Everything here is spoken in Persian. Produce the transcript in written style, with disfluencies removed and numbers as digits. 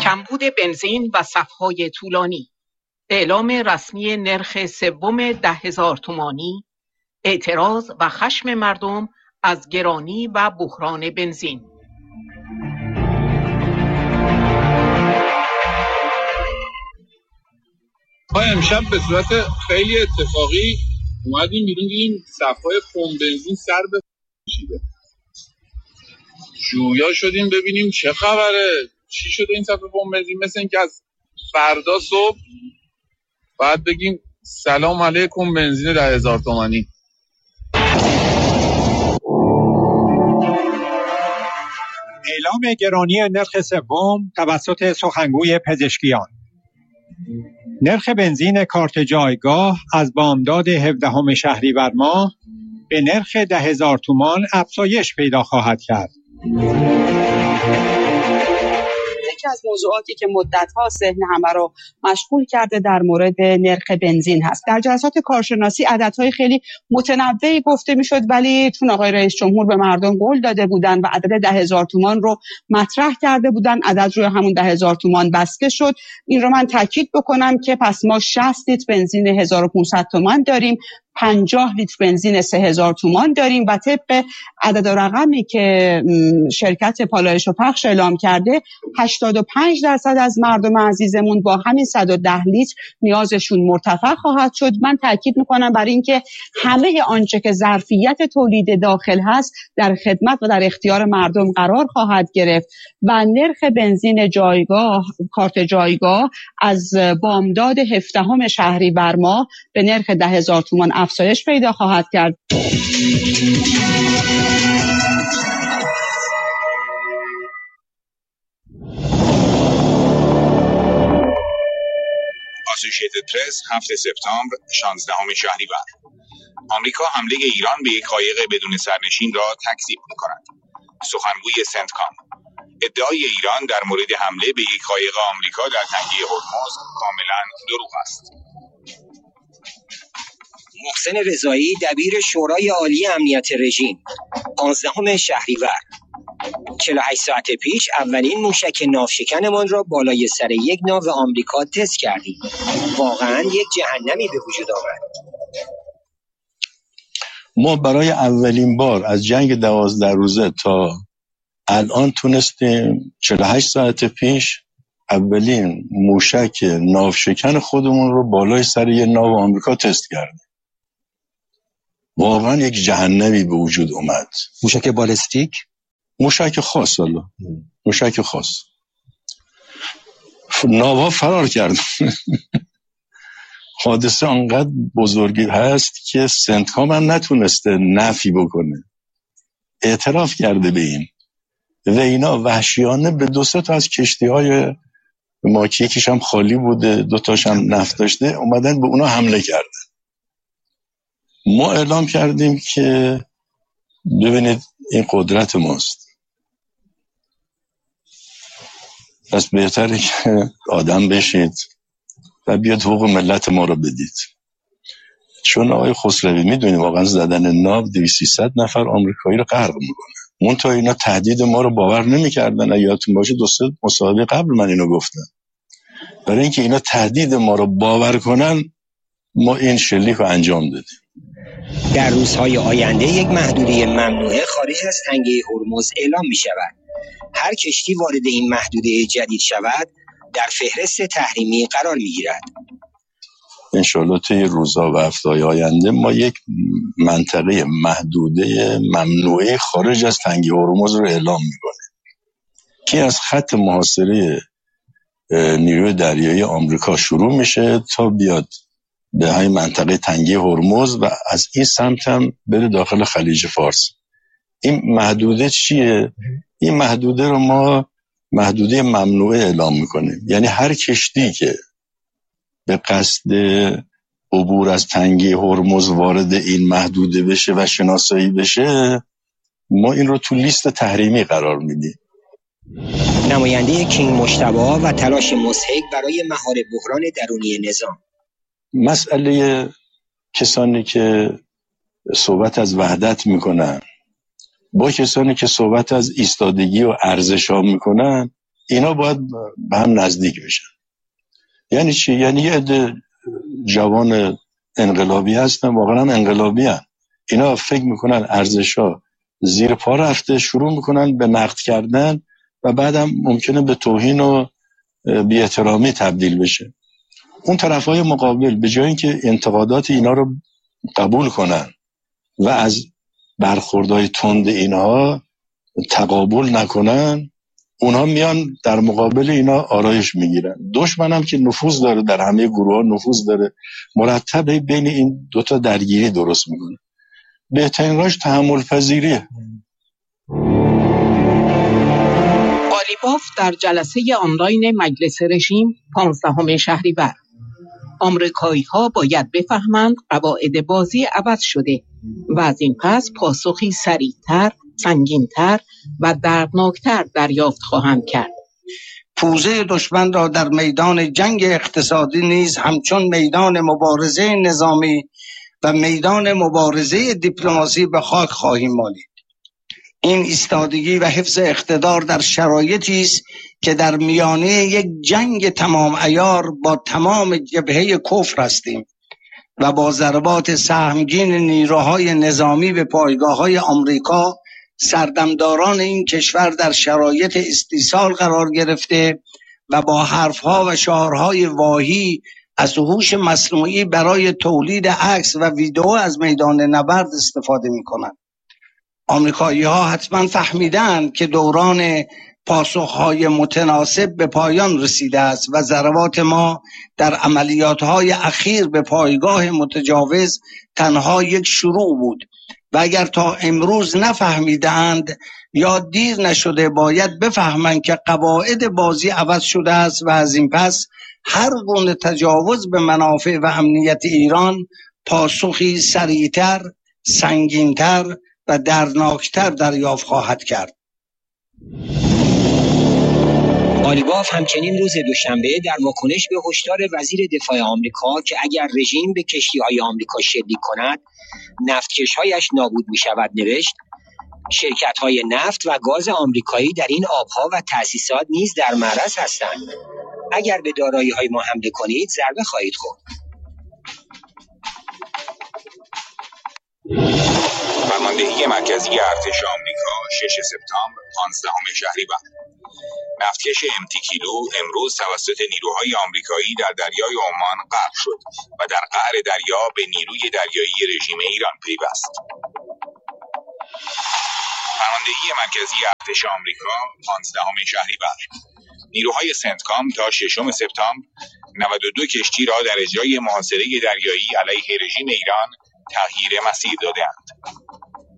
کمبود بنزین و صف‌های طولانی، اعلام رسمی نرخ سوم 10,000 تومانی، اعتراض و خشم مردم از گرانی و بحران بنزین. ما امشب به صورت خیلی اتفاقی اومدیم بیرون، دیدیم صف‌های پمپ بنزین سر به کشیده. جویا شدیم ببینیم چه خبره، چی شده این صفحه پمپ بنزین. مثل اینکه از فردا صبح باید بگیم سلام علیکم بنزین 10,000 تومانی. اعلام گرانی نرخ سوم توسط سخنگوی پزشکیان. نرخ بنزین کارت جایگاه از بامداد 17 شهریور ماه به نرخ 10,000 تومان افزایش پیدا خواهد کرد. یکی از موضوعاتی که مدت‌ها ذهن همه رو مشغول کرده در مورد نرخ بنزین هست. در جلسات کارشناسی عددهای خیلی متنوعی گفته میشد، ولی چون آقای رئیس جمهور به مردم قول داده بودن و عدد 10,000 تومان رو مطرح کرده بودن، عدد روی همون 10,000 تومان بسته شد. این رو من تاکید بکنم که پس ما 60 لیتر بنزین 1500 تومان داریم، 50 لیتر بنزین 3000 تومان داریم و طبق عدد و رقمی که شرکت پالایش و پخش اعلام کرده 85% از مردم عزیزمون با همین 110 لیتر نیازشون مرتفع خواهد شد. من تاکید میکنم بر این که همه آنچه که ظرفیت تولید داخل هست در خدمت و در اختیار مردم قرار خواهد گرفت و نرخ بنزین جایگاه، کارت جایگاه از بامداد 17 شهریور ماه به نرخ 10,000 تومان افزایش پیدا خواهد کرد. اسوشیتد پرس 7 سپتامبر 16 شهریور. آمریکا حمله ایران به یک قایق بدون سرنشین را تکذیب می‌کند. سخنگوی سنتکام: ادعای ایران در مورد حمله به یک قایق آمریکا در تنگه هرمز کاملا دروغ است. محسن رضایی دبیر شورای عالی امنیت رژیم 15 شهریور: 48 ساعت پیش اولین موشک ناوشکنمان را بالای سر یک ناو آمریکا تست کردیم. واقعا یک جهنمی به وجود آمد. ما برای اولین بار از جنگ 12 روزه تا الان تونستیم 48 ساعت پیش اولین موشک ناوشکن خودمون رو بالای سر یک ناو آمریکا تست کردیم. واقعا یک جهنمی به وجود اومد. موشک بالستیک؟ موشک خاص، الله موشک خاص. ناوها فرار کرد. حادثه انقدر بزرگی هست که سنتکام هم نتونسته نفی بکنه. اعتراف کرده به این و اینا وحشیانه به 2-3 تا از کشتی‌های ما که یکیش هم خالی بوده 2 تاش هم نفت داشته اومدن به اونا حمله کردن. ما اعلام کردیم که ببینید این قدرت ماست، پس بهتره که آدم بشید و بیاد حقوق ملت ما رو بدید. چون آقای خسروی میدونی واقعا زدن ناو 200-300 نفر آمریکایی رو غرق میکنه. اون تا اینا تهدید ما رو باور نمیکردن. یادتون باشه 2-3 مصاحبه قبل من اینو گفتم. برای اینکه اینا تهدید ما رو باور کنن ما این شلیک رو انجام دادیم. در روزهای آینده یک محدوده ممنوعه خارج از تنگه هرمز اعلام می شود. هر کشتی وارد این محدوده جدید شود در فهرست تحریمی قرار می گیرد. انشالله طی روزها و هفته‌های آینده ما یک منطقه محدوده ممنوعه خارج از تنگه هرمز رو اعلام می کنیم که از خط محاصره نیروی دریایی آمریکا شروع میشه تا بیاد به همین منطقه تنگه هرمز و از این سمت هم بره داخل خلیج فارس. این محدوده چیه؟ این محدوده رو ما محدوده ممنوعه اعلام میکنیم. یعنی هر کشتی که به قصد عبور از تنگه هرمز وارد این محدوده بشه و شناسایی بشه ما این رو تو لیست تحریمی قرار میدیم. نماینده کینگ مجتبی و تلاش مضحک برای مهار بحران درونی نظام. مسئله کسانی که صحبت از وحدت میکنن با کسانی که صحبت از ایستادگی و ارزش ها میکنن اینا باید به هم نزدیک بشن. یعنی چی؟ یعنی یه عده جوان انقلابی هستن، واقعا انقلابی هستن. اینا فکر میکنن ارزش‌ها زیر پا رفته، شروع میکنن به نقد کردن و بعدم ممکنه به توهین و بی‌احترامی تبدیل بشه. اون طرفای مقابل به جای اینکه انتقادات اینا رو قبول کنن و از برخوردهای تند اینها تقابل نکنن، اونها میان در مقابل اینا آرایش میگیرن. دشمنم که نفوذ داره، در همه گروه ها نفوذ داره، مرتب بین این دوتا درگیری درست میکنه. بهترین راهش تحمل پذیریه. قالیباف در جلسه آنلاین مجلس رژیم 15 شهریور: آمریکایی‌ها باید بفهمند قواعد بازی عوض شده و از این پس پاسخی سریعتر، سنگینتر و دردناکتر دریافت خواهند کرد. پوزه دشمن را در میدان جنگ اقتصادی نیز همچون میدان مبارزه نظامی و میدان مبارزه دیپلماسی به خاک خواهیم مالید. این ایستادگی و حفظ اقتدار در شرایطی است که در میانه یک جنگ تمام عیار با تمام جبهه کفر هستیم و با ضربات سهمگین نیروهای نظامی به پایگاه‌های آمریکا سردمداران این کشور در شرایط استیصال قرار گرفته و با حرفها و شعارهای واهی از هوش مصنوعی برای تولید عکس و ویدئو از میدان نبرد استفاده می‌کنند. آمریکایی‌ها حتما فهمیدند که دوران پاسخهای متناسب به پایان رسیده است و ضربات ما در عملیاتهای اخیر به پایگاه متجاوز تنها یک شروع بود و اگر تا امروز نفهمیدند یا دیر نشده باید بفهمند که قواعد بازی عوض شده است و از این پس هر گونه تجاوز به منافع و امنیت ایران پاسخی سریعتر، سنگینتر و دردناکتر دریافت خواهد کرد. قالیباف همچنین روز دوشنبه در واکنش به هشدار وزیر دفاع آمریکا که اگر رژیم به کشتی‌های آمریکا شلیک کند نفتکش‌هایش نابود می‌شود نوشت: شرکت‌های نفت و گاز آمریکایی در این آب‌ها و تأسیسات نیز در معرض هستند. اگر به دارایی‌های ما حمله کنید ضربه خواهید خورد. فرماندهی مرکزی ارتش آمریکا 6 سپتامبر 15 شهریور: نفتکش MT کیلو امروز توسط نیروهای آمریکایی در دریای عمان غرق شد و در قعر دریا به نیروی دریایی رژیم ایران پیوست. فرماندهی مرکزی ارتش آمریکا 15 شهریور: نیروهای سنتکام تا 6 سپتامبر 92 کشتی را در اجرای محاصره دریایی علیه رژیم ایران تغییر مسیر داده‌اند.